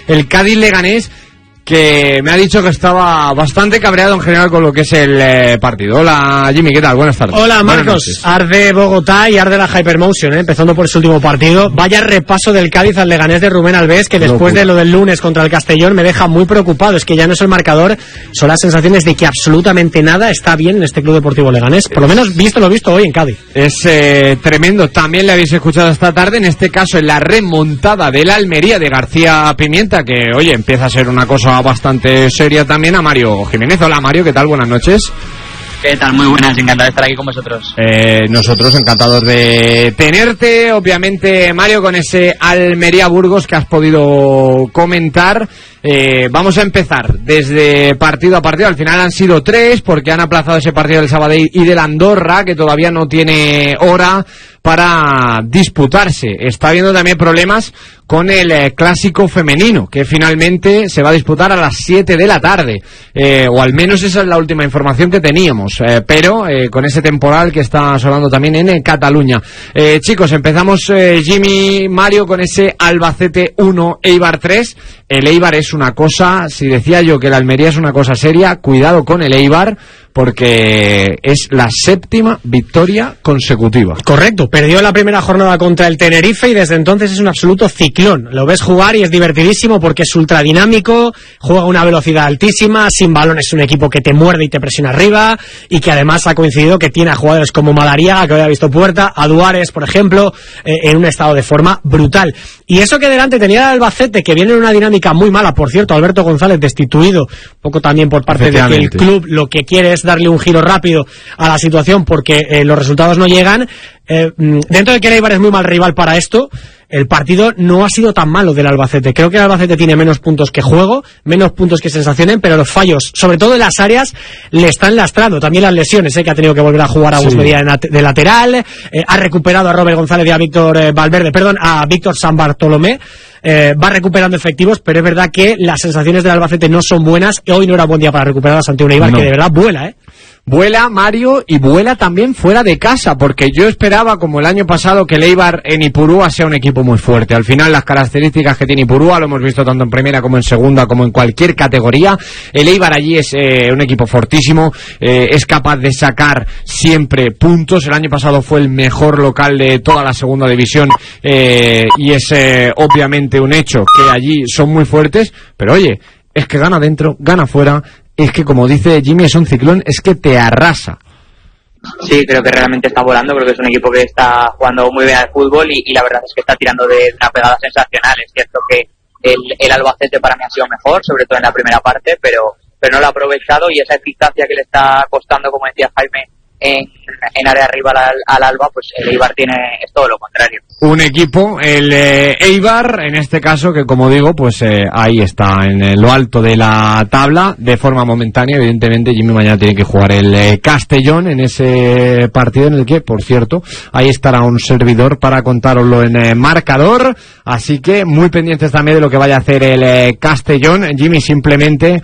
el Cádiz-Leganés, que me ha dicho que estaba bastante cabreado en general con lo que es el partido. Hola Jimmy, ¿qué tal? Buenas tardes. Hola Marcos, arde Bogotá y arde la Hypermotion, empezando por ese último partido. Vaya repaso del Cádiz al Leganés de Rubén Alves, que después de lo del lunes contra el Castellón me deja muy preocupado. Es que ya no es el marcador, son las sensaciones de que absolutamente nada está bien en este Club Deportivo Leganés, por lo menos visto lo visto hoy en Cádiz. Es tremendo. También le habéis escuchado esta tarde, en este caso en la remontada del Almería de García Pimienta, que oye, empieza a ser una cosa bastante seria también, a Mario Jiménez. Hola Mario, ¿qué tal? Buenas noches. ¿Qué tal? Muy buenas, encantado de estar aquí con vosotros. Nosotros encantados de tenerte, obviamente Mario, con ese Almería-Burgos que has podido comentar. Vamos a empezar desde partido a partido. Al final han sido 3 porque han aplazado ese partido del Sabadell y del Andorra, que todavía no tiene hora para disputarse. Está habiendo también problemas con el clásico femenino, que finalmente se va a disputar a las 7 de la tarde, o al menos esa es la última información que teníamos, pero con ese temporal que está sonando también en Cataluña. Chicos, empezamos, Jimmy, Mario, con ese Albacete 1, Eibar 3. El Eibar es una cosa, si decía yo que el Almería es una cosa seria, cuidado con el Eibar, porque es la 7ª victoria consecutiva. Correcto, perdió la primera jornada contra el Tenerife y desde entonces es un absoluto ciclón. Lo ves jugar y es divertidísimo porque es ultradinámico, juega a una velocidad altísima, sin balón es un equipo que te muerde y te presiona arriba, y que además ha coincidido que tiene a jugadores como Madariaga, que hoy ha visto puerta, a Duárez, por ejemplo, en un estado de forma brutal. Y eso que delante tenía el Albacete, que viene en una dinámica muy mala, por cierto, Alberto González destituido, un poco también por parte de que el club lo que quiere es darle un giro rápido a la situación porque los resultados no llegan. Dentro de que el Eibar es muy mal rival para esto, el partido no ha sido tan malo del Albacete. Creo que el Albacete tiene menos puntos que juego, menos puntos que sensaciones, pero los fallos, sobre todo en las áreas, le están lastrando. También las lesiones, que ha tenido que volver a jugar a Gus Medina de lateral, ha recuperado a Robert González y a a Víctor San Bartolomé. Va recuperando efectivos, pero es verdad que las sensaciones del Albacete no son buenas. Hoy no era buen día para recuperar ante un Eibar que de verdad vuela, Vuela, Mario, y vuela también fuera de casa, porque yo esperaba, como el año pasado, que el Eibar en Ipurúa sea un equipo muy fuerte. Al final, las características que tiene Ipurúa, lo hemos visto tanto en primera como en segunda, como en cualquier categoría. El Eibar allí es un equipo fortísimo, es capaz de sacar siempre puntos. El año pasado fue el mejor local de toda la segunda división, y es obviamente un hecho que allí son muy fuertes, pero oye, es que gana dentro, gana fuera. Es que, como dice Jimmy, es un ciclón, es que te arrasa. Sí, creo que realmente está volando, creo que es un equipo que está jugando muy bien al fútbol y la verdad es que está tirando de una pegada sensacional. Es cierto que el Albacete para mí ha sido mejor, sobre todo en la primera parte, pero no lo ha aprovechado, y esa eficacia que le está costando, como decía Jaime, en área rival al Alba, pues el Eibar es todo lo contrario. Un equipo, el Eibar, en este caso, que como digo, pues ahí está, en lo alto de la tabla, de forma momentánea. Evidentemente, Jimmy mañana tiene que jugar el Castellón en ese partido en el que, por cierto, ahí estará un servidor para contároslo en marcador. Así que muy pendientes también de lo que vaya a hacer el Castellón. Jimmy, simplemente,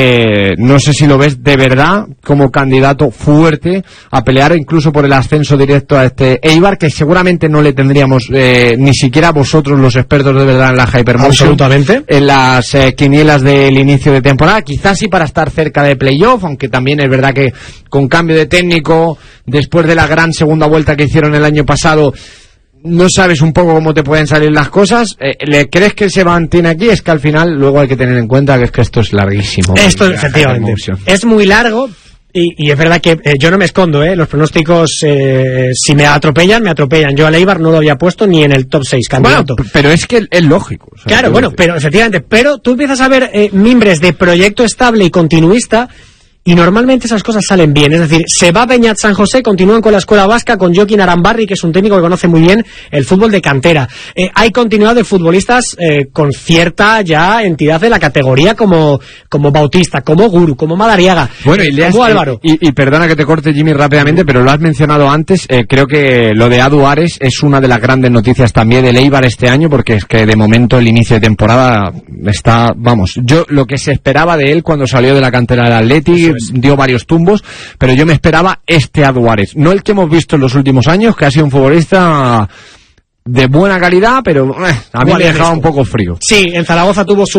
no sé si lo ves de verdad como candidato fuerte a pelear incluso por el ascenso directo a este Eibar, que seguramente no le tendríamos ni siquiera vosotros, los expertos de verdad en la Hypermotion, absolutamente, en las quinielas del inicio de temporada. Quizás sí para estar cerca de playoff, aunque también es verdad que con cambio de técnico, después de la gran segunda vuelta que hicieron el año pasado, no sabes un poco cómo te pueden salir las cosas. ¿Le crees que se mantiene aquí? Es que al final luego hay que tener en cuenta que es que esto es larguísimo. Esto efectivamente es muy largo. Y es verdad que yo no me escondo, los pronósticos, si me atropellan. Yo al Eibar no lo había puesto ni en el top 6 candidato. Bueno, pero es que es lógico. O sea, claro, bueno, pero efectivamente, pero tú empiezas a ver mimbres de proyecto estable y continuista, y normalmente esas cosas salen bien. Es decir, se va Beñat San José, continúan con la escuela vasca, con Joaquín Arambarri, que es un técnico que conoce muy bien el fútbol de cantera. Hay continuidad de futbolistas con cierta ya entidad de la categoría, como Bautista, como Guru, como Madariaga, bueno, como Álvaro. Y perdona que te corte, Jimmy, rápidamente, pero lo has mencionado antes. Creo que lo de Adu Ares es una de las grandes noticias también del Eibar este año, porque es que de momento el inicio de temporada está, vamos, yo lo que se esperaba de él cuando salió de la cantera del Athletic, dio varios tumbos, pero yo me esperaba este Adu Ares, no el que hemos visto en los últimos años, que ha sido un futbolista de buena calidad, pero a mí me dejaba un poco frío. Sí, en Zaragoza tuvo su